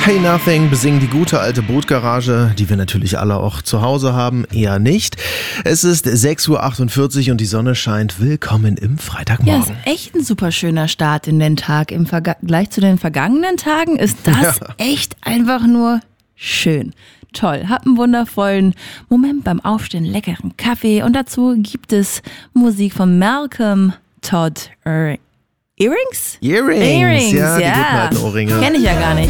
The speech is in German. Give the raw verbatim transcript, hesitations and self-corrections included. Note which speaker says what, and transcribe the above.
Speaker 1: Hey Nothing besingen die gute alte Bootgarage, die wir natürlich alle auch zu Hause haben, eher nicht. Es ist sechs Uhr achtundvierzig und die Sonne scheint. Willkommen im Freitagmorgen.
Speaker 2: Ja, ist echt ein super schöner Start in den Tag. Im Vergleich zu den vergangenen Tagen ist das
Speaker 1: Ja.
Speaker 2: echt einfach nur schön. Toll, hab einen wundervollen Moment beim Aufstehen, leckeren Kaffee und dazu gibt es Musik von Malcolm Todd Earrings.
Speaker 1: Earrings,
Speaker 2: Earrings,
Speaker 1: ja, die
Speaker 2: ja.
Speaker 1: guten alten Ohrringe.
Speaker 2: Kenn ich ja gar nicht.